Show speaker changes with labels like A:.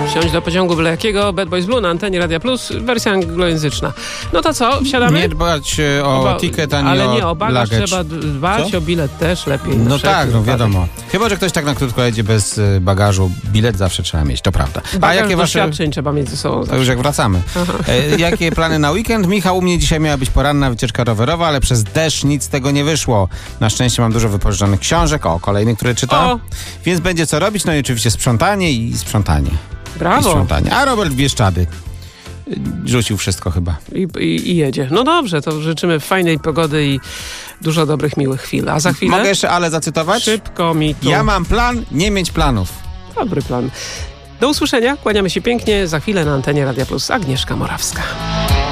A: Wsiąść do pociągu byle jakiego, Bad Boys Blue na antenie Radia Plus, wersja anglojęzyczna. No to co, wsiadamy?
B: Nie dbać o ticket, ani
A: ale
B: o
A: nie, o bagaż
B: luggage.
A: trzeba dbać,
B: Co?
A: o bilet też lepiej.
B: No tak, no
A: wypadek.
B: wiadomo. Chyba, że ktoś tak na krótko jedzie bez bagażu, bilet zawsze trzeba mieć, to prawda.
A: Bagaż
B: jakie
A: doświadczeń trzeba mieć ze sobą.
B: To już jak wracamy. Jakie plany na weekend? Michał, u mnie dzisiaj miała być poranna wycieczka rowerowa, ale przez deszcz nic z tego nie wyszło. Na szczęście mam dużo wypożyczonych książek, kolejny, które czytam.
A: O.
B: Więc będzie co robić, no i oczywiście sprzątanie i sprzątanie. I
A: Brawo.
B: sprzątanie. A Robert Bieszczady rzucił wszystko chyba.
A: I jedzie. No dobrze, to życzymy fajnej pogody i dużo dobrych, miłych chwil. A za chwilę...
B: Mogę jeszcze ale zacytować?
A: Szybko mi tu...
B: Ja mam plan, nie mieć planów.
A: Dobry plan. Do usłyszenia, kłaniamy się pięknie. Za chwilę na antenie Radia Plus Agnieszka Morawska.